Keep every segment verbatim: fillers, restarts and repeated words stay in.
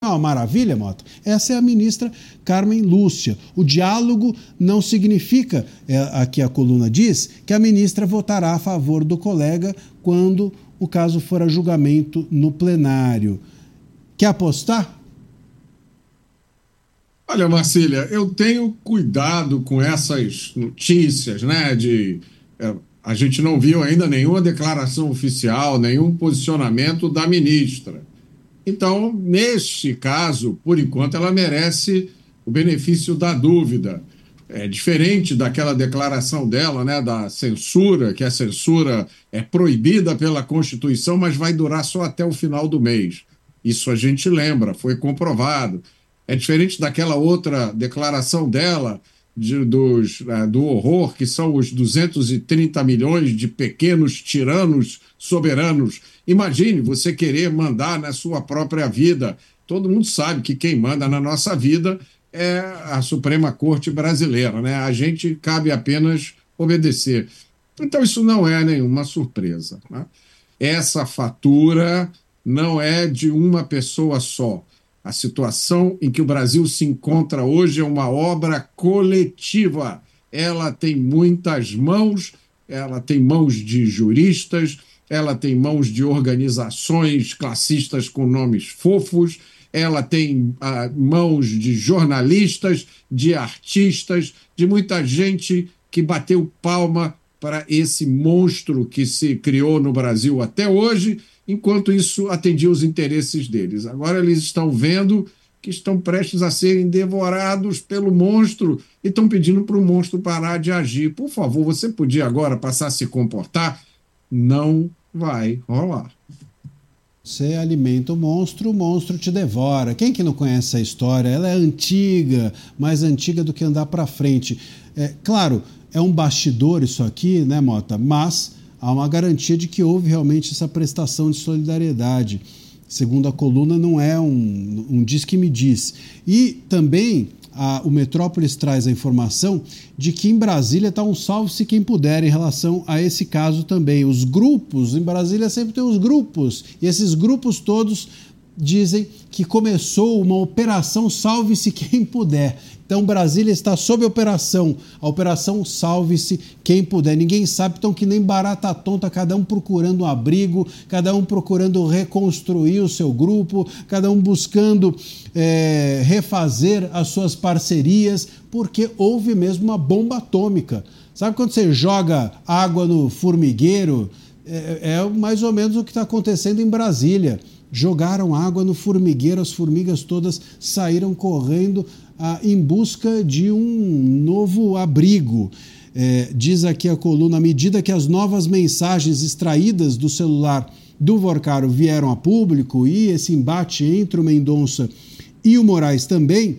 é uma maravilha, Mota? Essa é a ministra Carmen Lúcia. O diálogo não significa, é, aqui a coluna diz, que a ministra votará a favor do colega quando o caso for a julgamento no plenário. Quer apostar? Olha, Marcília, eu tenho cuidado com essas notícias, né? De é, a gente não viu ainda nenhuma declaração oficial, nenhum posicionamento da ministra. Então, neste caso, por enquanto, ela merece o benefício da dúvida. É diferente daquela declaração dela, né, da censura, que a censura é proibida pela Constituição, mas vai durar só até o final do mês. Isso a gente lembra, foi comprovado. É diferente daquela outra declaração dela de, dos, uh, do horror, que são os duzentos e trinta milhões de pequenos tiranos soberanos. Imagine você querer mandar na sua própria vida. Todo mundo sabe que quem manda na nossa vida é a Suprema Corte Brasileira, né? A gente cabe apenas obedecer. Então isso não é nenhuma surpresa, né? Essa fatura não é de uma pessoa só. A situação em que o Brasil se encontra hoje é uma obra coletiva. Ela tem muitas mãos, ela tem mãos de juristas, ela tem mãos de organizações classistas com nomes fofos, ela tem ah, mãos de jornalistas, de artistas, de muita gente que bateu palma para esse monstro que se criou no Brasil até hoje, enquanto isso atendia os interesses deles. Agora eles estão vendo que estão prestes a serem devorados pelo monstro e estão pedindo para o monstro parar de agir. Por favor, você podia agora passar a se comportar? Não vai rolar. Você alimenta o monstro, o monstro te devora. Quem que não conhece essa história? Ela é antiga, mais antiga do que andar para frente. É, claro, é um bastidor isso aqui, né, Mota? Mas há uma garantia de que houve realmente essa prestação de solidariedade. Segundo a coluna, não é um, um diz que me diz. E também a, o Metrópolis traz a informação de que em Brasília está um salve-se quem puder em relação a esse caso também. Os grupos, em Brasília sempre tem os grupos, e esses grupos todos dizem que começou uma operação salve-se quem puder. Então Brasília está sob operação, a operação salve-se quem puder. Ninguém sabe, estão que nem barata tonta, cada um procurando um abrigo, cada um procurando reconstruir o seu grupo, cada um buscando é, refazer as suas parcerias, porque houve mesmo uma bomba atômica. Sabe quando você joga água no formigueiro? É, é mais ou menos o que está acontecendo em Brasília. Jogaram água no formigueiro, as formigas todas saíram correndo ah, em busca de um novo abrigo. É, diz aqui a coluna, à medida que as novas mensagens extraídas do celular do Vorcaro vieram a público e esse embate entre o Mendonça e o Moraes também,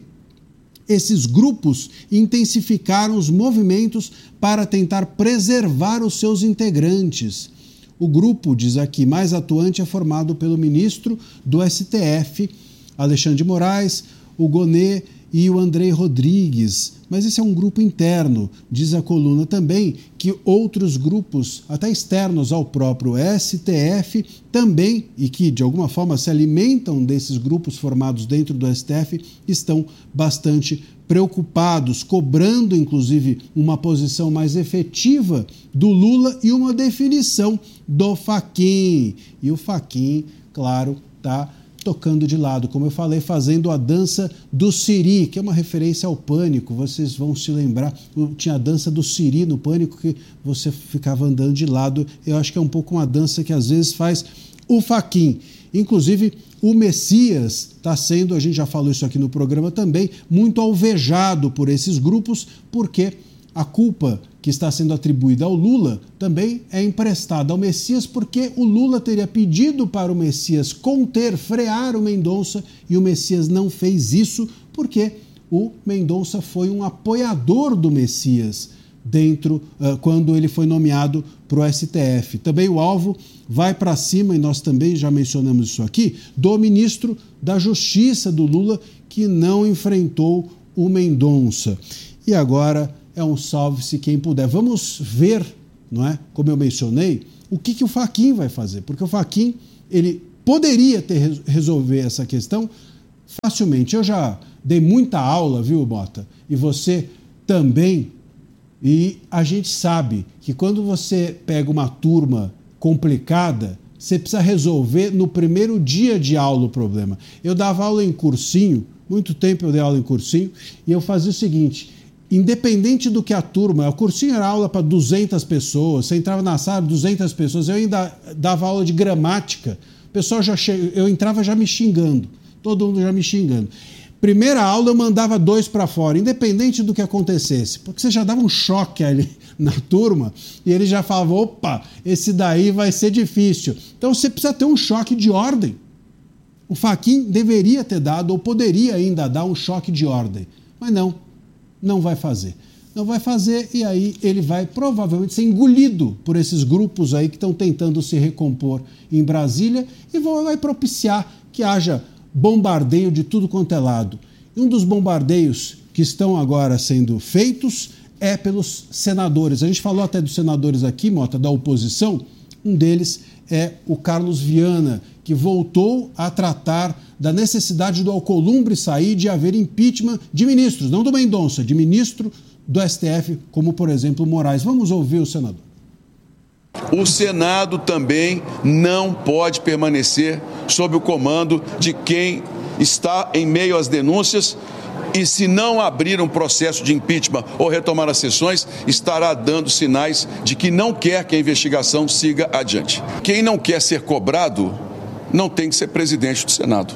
esses grupos intensificaram os movimentos para tentar preservar os seus integrantes. O grupo, diz aqui, mais atuante é formado pelo ministro do S T F, Alexandre de Moraes, o Gonê e o Andrei Rodrigues. Mas esse é um grupo interno. Diz a coluna também que outros grupos, até externos ao próprio S T F, também, e que de alguma forma se alimentam desses grupos formados dentro do S T F, estão bastante preocupados, cobrando inclusive uma posição mais efetiva do Lula e uma definição do Fachin. E o Fachin, claro, está tocando de lado, como eu falei, fazendo a dança do Siri, que é uma referência ao Pânico. Vocês vão se lembrar, tinha a dança do Siri no Pânico, que você ficava andando de lado. Eu acho que é um pouco uma dança que às vezes faz o Fachin. Inclusive, o Messias está sendo, a gente já falou isso aqui no programa também, muito alvejado por esses grupos, porque a culpa que está sendo atribuída ao Lula também é emprestada ao Messias, porque o Lula teria pedido para o Messias conter, frear o Mendonça, e o Messias não fez isso, porque o Mendonça foi um apoiador do Messias dentro, uh, quando ele foi nomeado para o S T F. Também o alvo vai para cima, e nós também já mencionamos isso aqui, do ministro da Justiça do Lula, que não enfrentou o Mendonça. E agora é um salve-se quem puder. Vamos ver, não é? Como eu mencionei, o que, que o Fachin vai fazer, porque o Fachin, ele poderia ter resolver essa questão facilmente. Eu já dei muita aula, viu, Mota? E você também. E a gente sabe que quando você pega uma turma complicada, você precisa resolver no primeiro dia de aula o problema. Eu dava aula em cursinho, muito tempo eu dei aula em cursinho, e eu fazia o seguinte: independente do que a turma, o cursinho era aula para duzentas pessoas, você entrava na sala, duzentas pessoas, eu ainda dava aula de gramática, o pessoal já che... eu entrava já me xingando, todo mundo já me xingando. Primeira aula eu mandava dois para fora, independente do que acontecesse, porque você já dava um choque ali na turma e ele já falava, opa, esse daí vai ser difícil. Então você precisa ter um choque de ordem. O Fachin deveria ter dado, ou poderia ainda dar, um choque de ordem, mas não, não vai fazer. Não vai fazer e aí ele vai provavelmente ser engolido por esses grupos aí que estão tentando se recompor em Brasília e vai propiciar que haja bombardeio de tudo quanto é lado. E um dos bombardeios que estão agora sendo feitos é pelos senadores. A gente falou até dos senadores aqui, Mota, da oposição. Um deles é o Carlos Viana, que voltou a tratar da necessidade do Alcolumbre sair, de haver impeachment de ministros, não do Mendonça, de ministro do S T F, como, por exemplo, Moraes. Vamos ouvir o senador. O Senado também não pode permanecer sob o comando de quem está em meio às denúncias e, se não abrir um processo de impeachment ou retomar as sessões, estará dando sinais de que não quer que a investigação siga adiante. Quem não quer ser cobrado não tem que ser presidente do Senado.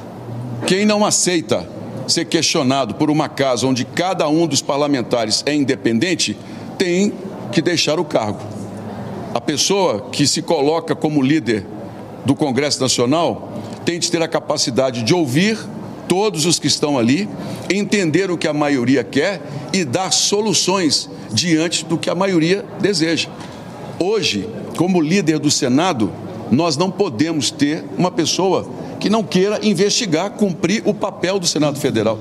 Quem não aceita ser questionado por uma casa onde cada um dos parlamentares é independente tem que deixar o cargo. A pessoa que se coloca como líder do Congresso Nacional tem de ter a capacidade de ouvir todos os que estão ali, entender o que a maioria quer e dar soluções diante do que a maioria deseja. Hoje, como líder do Senado, nós não podemos ter uma pessoa que não queira investigar, cumprir o papel do Senado Federal.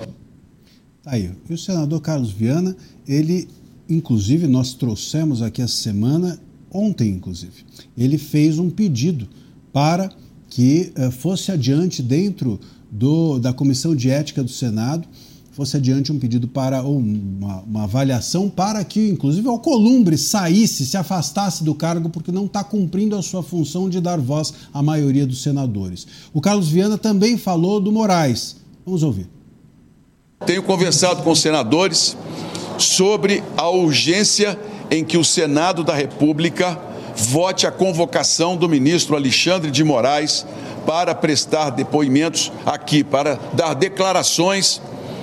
Tá aí. E o senador Carlos Viana, ele, inclusive, nós trouxemos aqui essa semana, ontem, inclusive, ele fez um pedido para que uh, fosse adiante dentro do, da Comissão de Ética do Senado, fosse adiante um pedido para ou uma, uma avaliação para que, inclusive, o Alcolumbre saísse, se afastasse do cargo, porque não está cumprindo a sua função de dar voz à maioria dos senadores. O Carlos Viana também falou do Moraes. Vamos ouvir. Tenho conversado com os senadores sobre a urgência em que o Senado da República vote a convocação do ministro Alexandre de Moraes para prestar depoimentos aqui, para dar declarações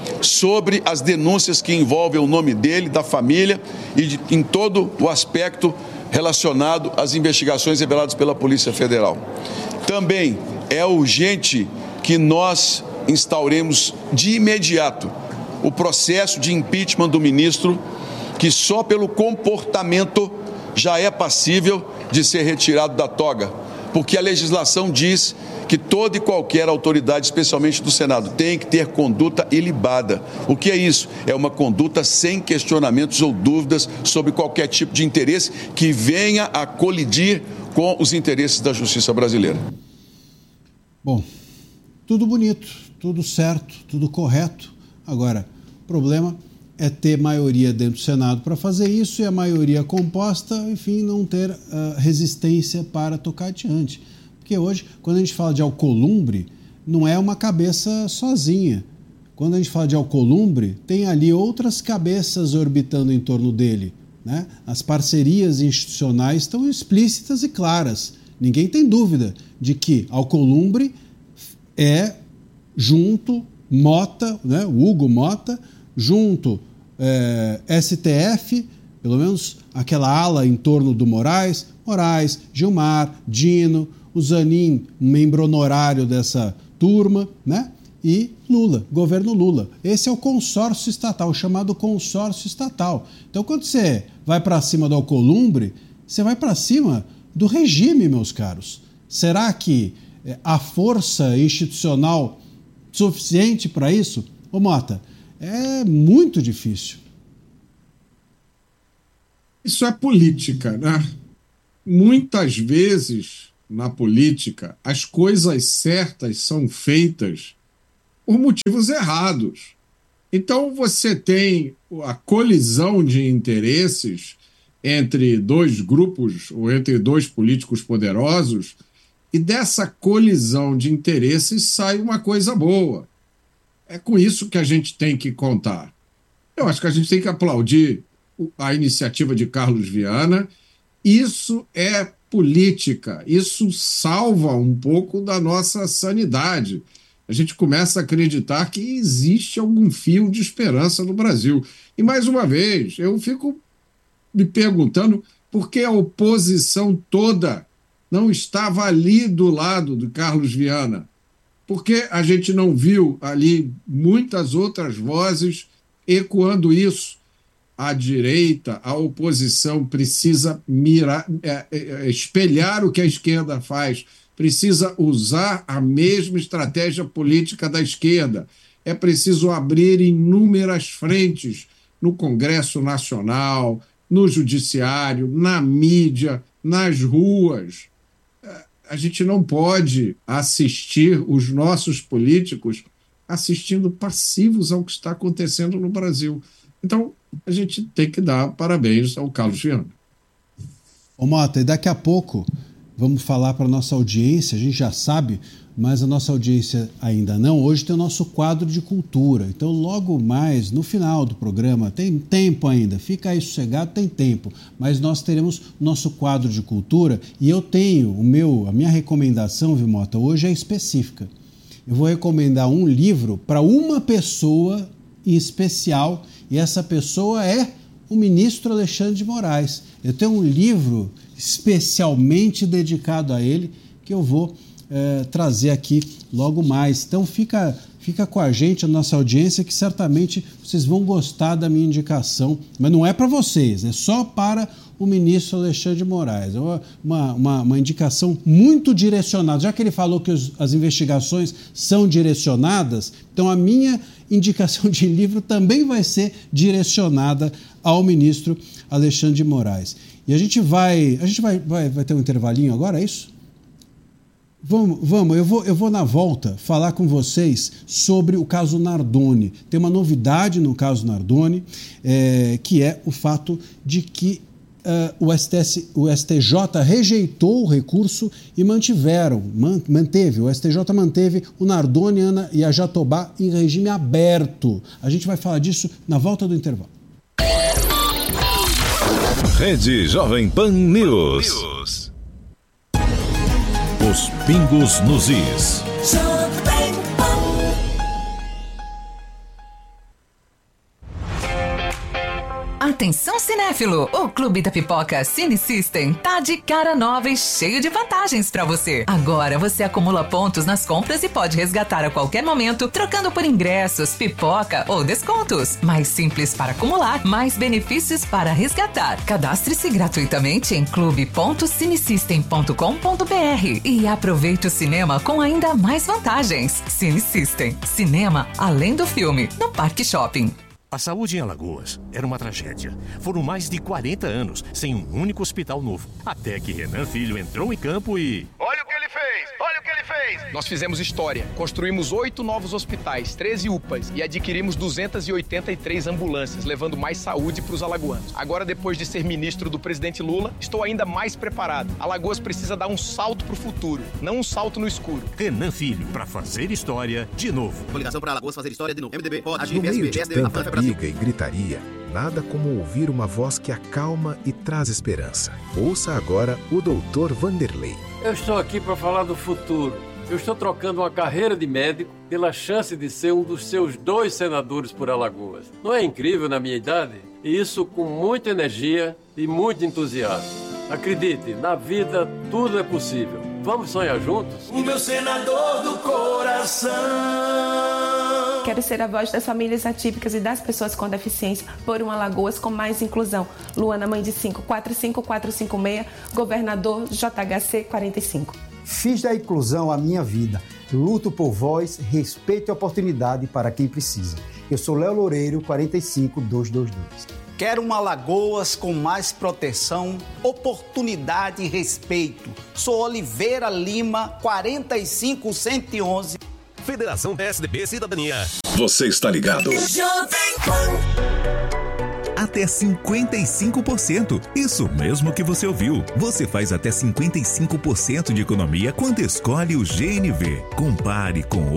sobre as denúncias que envolvem o nome dele, da família e de, em todo o aspecto relacionado às investigações reveladas pela Polícia Federal. Também é urgente que nós instauremos de imediato o processo de impeachment do ministro, que só pelo comportamento já é passível de ser retirado da toga, porque a legislação diz que toda e qualquer autoridade, especialmente do Senado, tem que ter conduta ilibada. O que é isso? É uma conduta sem questionamentos ou dúvidas sobre qualquer tipo de interesse que venha a colidir com os interesses da justiça brasileira. Bom, tudo bonito, tudo certo, tudo correto. Agora, o problema é ter maioria dentro do Senado para fazer isso e a maioria composta, enfim, não ter uh, resistência para tocar adiante. Porque hoje, quando a gente fala de Alcolumbre, não é uma cabeça sozinha. Quando a gente fala de Alcolumbre, tem ali outras cabeças orbitando em torno dele, né? As parcerias institucionais estão explícitas e claras. Ninguém tem dúvida de que Alcolumbre é junto Mota, né? O Hugo Mota, junto é, S T F, pelo menos aquela ala em torno do Moraes, Moraes, Gilmar, Dino, o Zanin, membro honorário dessa turma, né? E Lula, governo Lula. Esse é o consórcio estatal, o chamado consórcio estatal. Então, quando você vai para cima do Alcolumbre, você vai para cima do regime, meus caros. Será que há força institucional suficiente para isso? Ô Mota, é muito difícil. Isso é política, né? Muitas vezes, na política, as coisas certas são feitas por motivos errados. Então, você tem a colisão de interesses entre dois grupos ou entre dois políticos poderosos, e dessa colisão de interesses sai uma coisa boa. É com isso que a gente tem que contar. Eu acho que a gente tem que aplaudir a iniciativa de Carlos Viana. Isso é política, isso salva um pouco da nossa sanidade. A gente começa a acreditar que existe algum fio de esperança no Brasil. E, mais uma vez, eu fico me perguntando por que a oposição toda não estava ali do lado do Carlos Viana. Por que a gente não viu ali muitas outras vozes ecoando isso? A direita, a oposição precisa mirar, é, é, espelhar o que a esquerda faz, precisa usar a mesma estratégia política da esquerda. É preciso abrir inúmeras frentes no Congresso Nacional, no Judiciário, na mídia, nas ruas. A gente não pode assistir os nossos políticos assistindo passivos ao que está acontecendo no Brasil. Então, a gente tem que dar parabéns ao Carlos Viana. Ô Mota, e daqui a pouco vamos falar para a nossa audiência, a gente já sabe, mas a nossa audiência ainda não. Hoje tem o nosso quadro de cultura. Então, logo mais, no final do programa, tem tempo ainda, fica aí sossegado, tem tempo. Mas nós teremos nosso quadro de cultura e eu tenho o meu, a minha recomendação, viu, Mota, hoje é específica. Eu vou recomendar um livro para uma pessoa em especial e essa pessoa é o ministro Alexandre de Moraes. Eu tenho um livro especialmente dedicado a ele que eu vou É, trazer aqui logo mais. Então fica, fica com a gente, a nossa audiência, que certamente vocês vão gostar da minha indicação, mas não é para vocês, é só para o ministro Alexandre de Moraes. É uma, uma, uma indicação muito direcionada, já que ele falou que os, as investigações são direcionadas, então a minha indicação de livro também vai ser direcionada ao ministro Alexandre de Moraes. E a gente vai, a gente vai, vai, vai ter um intervalinho agora, é isso? Vamos, vamos eu, vou, eu vou na volta falar com vocês sobre o caso Nardoni. Tem uma novidade no caso Nardoni, é, que é o fato de que uh, o, S T S, o S T J rejeitou o recurso e mantiveram, man, manteve, o S T J manteve o Nardoni Ana, e a Jatobá em regime aberto. A gente vai falar disso na volta do intervalo. Rede Jovem Pan News. Os pingos nos is. Atenção cinéfilo, o Clube da Pipoca Cine System tá de cara nova e cheio de vantagens pra você. Agora você acumula pontos nas compras e pode resgatar a qualquer momento, trocando por ingressos, pipoca ou descontos. Mais simples para acumular, mais benefícios para resgatar. Cadastre-se gratuitamente em clube ponto cinesystem ponto com ponto br e aproveite o cinema com ainda mais vantagens. Cine System, cinema além do filme, no Parque Shopping. A saúde em Alagoas era uma tragédia. Foram mais de quarenta anos sem um único hospital novo. Até que Renan Filho entrou em campo e... Olha o que ele fez! Olha o que ele fez! Nós fizemos história. Construímos oito novos hospitais, treze U P As e adquirimos duzentas e oitenta e três ambulâncias, levando mais saúde para os alagoanos. Agora, depois de ser ministro do presidente Lula, estou ainda mais preparado. Alagoas precisa dar um salto para o futuro, não um salto no escuro. Renan Filho, para fazer história de novo. Coligação para Alagoas fazer história de novo. M D B, pode, no meio de tanta briga e gritaria, nada como ouvir uma voz que acalma e traz esperança. Ouça agora o doutor Vanderlei. Eu estou aqui para falar do futuro. Eu estou trocando uma carreira de médico pela chance de ser um dos seus dois senadores por Alagoas. Não é incrível na minha idade? E isso com muita energia e muito entusiasmo. Acredite, na vida tudo é possível. Vamos sonhar juntos? O meu senador do coração. Quero ser a voz das famílias atípicas e das pessoas com deficiência por um Alagoas com mais inclusão. Luana, mãe de cinco, quatro cinco quatro cinco seis, governador J H C quarenta e cinco. Fiz da inclusão a minha vida. Luto por voz, respeito e oportunidade para quem precisa. Eu sou Léo Loureiro, quarenta e cinco, duzentos e vinte e dois. Quero um Alagoas com mais proteção, oportunidade e respeito. Sou Oliveira Lima, quarenta e cinco, cento e onze. Federação P S D B Cidadania. Você está ligado? Jovem Pan. Até cinquenta e cinco por cento. Isso mesmo que você ouviu. Você faz até cinquenta e cinco por cento de economia quando escolhe o G N V. Compare com